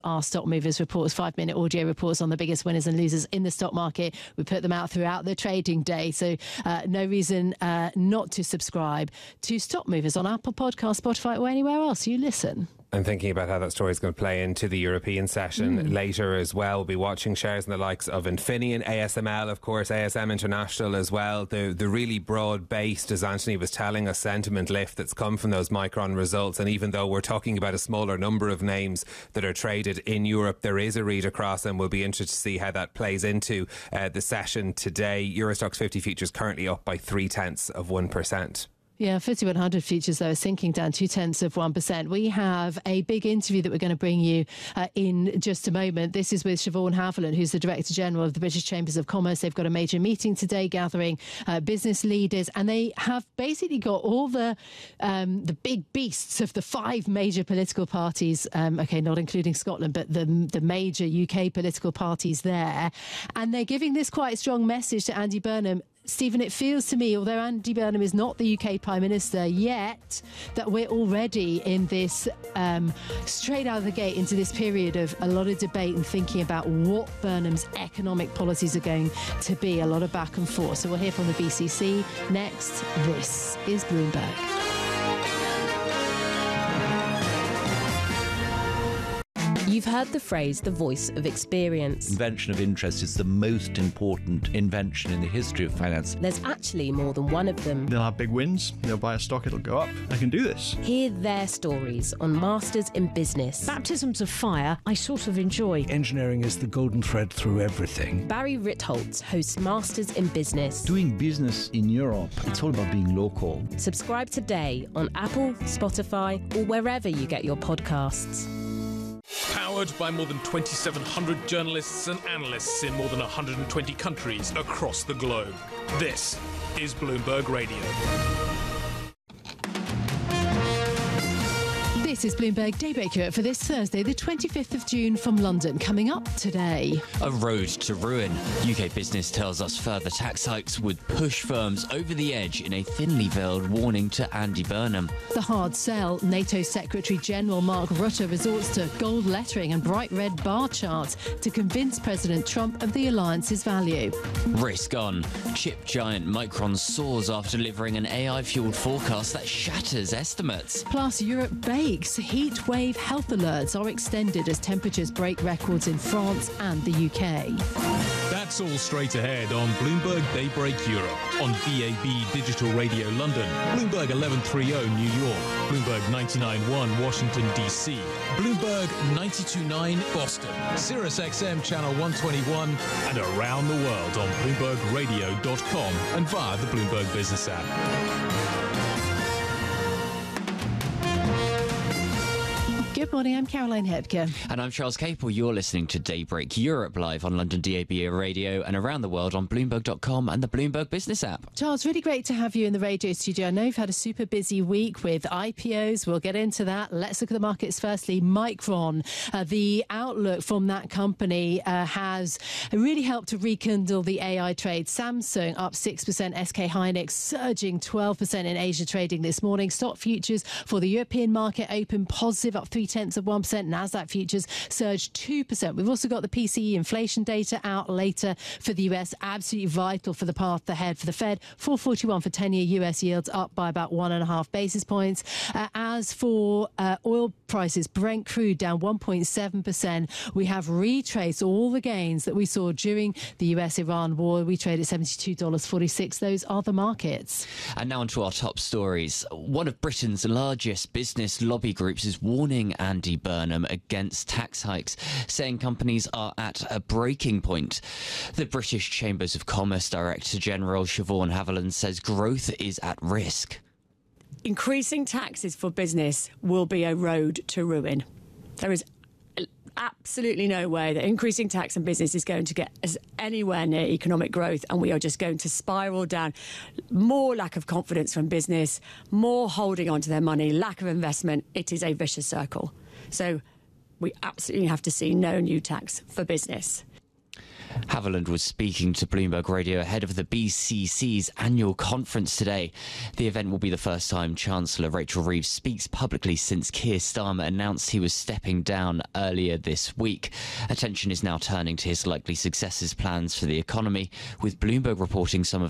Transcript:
Our Stock Movers reports, 5-minute audio reports on the biggest winners and losers in the stock market. We put them out throughout the trading day, so no reason not to subscribe to Stock Movers on Apple Podcasts, Spotify, or anywhere else you listen. I'm thinking about how that story is going to play into the European session later as well. We'll be watching shares in the likes of Infineon, ASML, of course, ASM International as well. The really broad-based, as Anthony was telling us, sentiment lift that's come from those Micron results. And even though we're talking about a smaller number of names that are traded in Europe, there is a read across, and we'll be interested to see how that plays into the session today. Euro Stoxx 50 futures currently up by 0.3%. Yeah, FTSE 100 futures, though, are sinking down 0.2%. We have a big interview that we're going to bring you in just a moment. This is with Siobhan Haviland, who's the Director General of the British Chambers of Commerce. They've got a major meeting today gathering business leaders, and they have basically got all the big beasts of the 5 major political parties, not including Scotland, but the major UK political parties there. And they're giving this quite strong message to Andy Burnham. Stephen, it feels to me, although Andy Burnham is not the UK Prime Minister yet, that we're already in this, straight out of the gate, into this period of a lot of debate and thinking about what Burnham's economic policies are going to be. A lot of back and forth. So we'll hear from the BCC next. This is Bloomberg. You've heard the phrase, the voice of experience. Invention of interest is the most important invention in the history of finance. There's actually more than one of them. They'll have big wins, they'll buy a stock, it'll go up. I can do this. Hear their stories on Masters in Business. Baptisms of fire, I sort of enjoy. Engineering is the golden thread through everything. Barry Ritholtz hosts Masters in Business. Doing business in Europe, it's all about being local. Subscribe today on Apple, Spotify, or wherever you get your podcasts. Powered by more than 2,700 journalists and analysts in more than 120 countries across the globe. This is Bloomberg Radio. This is Bloomberg Daybreak Europe for this Thursday, the 25th of June from London. Coming up today. A road to ruin. UK Business tells us further tax hikes would push firms over the edge in a thinly veiled warning to Andy Burnham. The hard sell. NATO Secretary General Mark Rutte resorts to gold lettering and bright red bar charts to convince President Trump of the alliance's value. Risk on. Chip giant Micron soars after delivering an AI-fueled forecast that shatters estimates. Plus, Europe bakes. Heat wave health alerts are extended as temperatures break records in France and the UK. That's all straight ahead on Bloomberg Daybreak Europe, on DAB Digital Radio London, Bloomberg 1130 New York, Bloomberg 99.1 Washington DC, Bloomberg 92.9 Boston, Sirius XM Channel 121, and around the world on BloombergRadio.com and via the Bloomberg Business app. Good morning, I'm Caroline Hebke. And I'm Charles Capel. You're listening to Daybreak Europe live on London DAB Radio and around the world on Bloomberg.com and the Bloomberg Business app. Charles, really great to have you in the radio studio. I know you've had a super busy week with IPOs. We'll get into that. Let's look at the markets firstly. Micron, the outlook from that company has really helped to rekindle the AI trade. Samsung up 6%, SK Hynix surging 12% in Asia trading this morning. Stock futures for the European market open positive, up 0.3%. Nasdaq futures surged 2%. We've also got the PCE inflation data out later for the US. Absolutely vital for the path ahead for the Fed. 4.41 for 10-year US yields, up by about 1.5 basis points. As for oil prices, Brent crude down 1.7%. We have retraced all the gains that we saw during the US-Iran war. We trade at $72.46. Those are the markets. And now on to our top stories. One of Britain's largest business lobby groups is warning Andy Burnham against tax hikes, saying companies are at a breaking point. The British Chambers of Commerce Director General Siobhan Haviland says growth is at risk. Increasing taxes for business will be a road to ruin. There is absolutely no way that increasing tax on business is going to get us anywhere near economic growth, and we are just going to spiral down. More lack of confidence from business, more holding on to their money, lack of investment. It is a vicious circle. So we absolutely have to see no new tax for business. Haviland was speaking to Bloomberg Radio ahead of the BCC's annual conference today. The event will be the first time Chancellor Rachel Reeves speaks publicly since Keir Starmer announced he was stepping down earlier this week. Attention is now turning to his likely successor's plans for the economy, with Bloomberg reporting some of